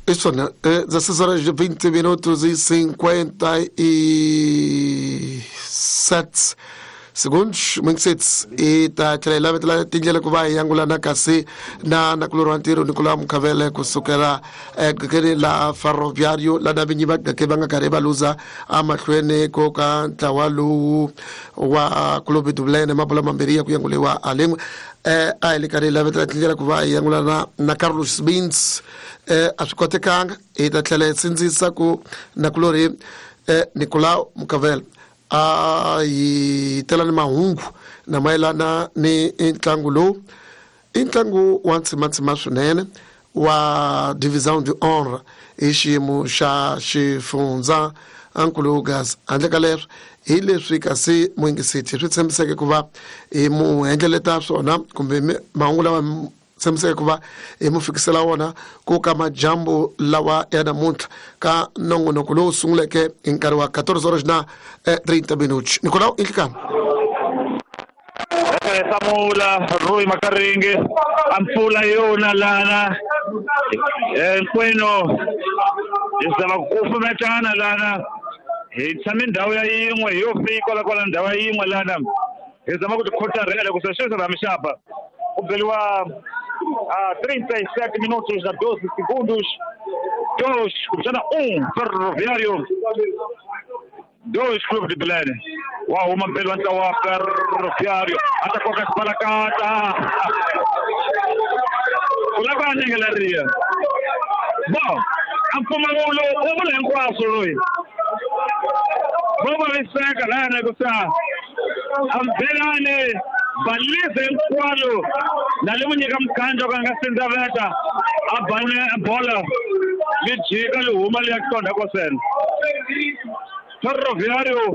Isso, né? 16 horas e 20 minutos e 57 segundos. Mwingsits ita chela betla tinjela kuba yangula na kasi na nakuloro antiro Nicola Mukavele kusukera gakeni la ferroviario la dabinyiba gakebanga kareba luza amahlwene koka tawalu wa klubi dublene mapula mamberia kuyangulewa alengwe aile karela betla tinjela kuba yangula na Carlos Bins asikotekanga ita chela sinzisa ku nakulori Nicola Mukavele yitelani mahungu na maelana ni intlangu lowu intlangu wa ntshima swinene wa division de honor hi xiyimo xa xifundza Ankulugas handle ka leswi hi leswi kasi muingisiti swi tshembiseke ku va hi mu hendleleta swona kumbe mahungu lawa tshembiseke ku va hi mu fikisela wona ku ka majambu lawa ya namuntlha ka nongonoko lowu sunguleke hi nkarhi wa 14 horas na 30 minutos. Nicolau Ilkan. Samula Rui Makaringe ampfula yona lana kweno isava kufumetana lana hi tshame ndhawu ya yin'we yo fika kwala ndhawu ya yin'we lana hi zama ku tikhotarela ku sweswo ra mixapa ku beliwa 37 minutos na 12 segundos 2 kuchana 1 Ferroviário 2 Clube de Belém. Uau, uma bela wa Ferroviário atacou com a palacata kula ba ne galeria bom ampuma ulo ubule nkwaso loyi boba liseka lana kusa ambelane balize nkwalo nalemunyika mkhanjo kangasinza veta abane bola lijika lihuma liyakuqonda kosena Ferroviário